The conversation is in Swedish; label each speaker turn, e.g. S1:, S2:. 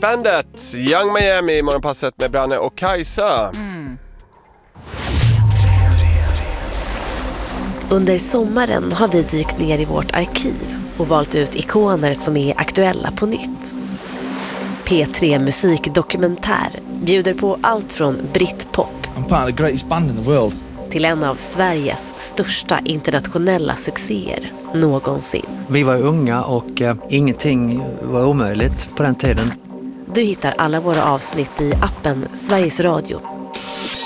S1: Bandet, Young Miami i morgonpasset med Branne och Kajsa.
S2: Under sommaren har vi dykt ner i vårt arkiv och valt ut ikoner som är aktuella på nytt. P3 Musikdokumentär bjuder på allt från Britpop till en av Sveriges största internationella succéer någonsin.
S3: Vi var unga och ingenting var omöjligt på den tiden.
S2: Du hittar alla våra avsnitt i appen Sveriges Radio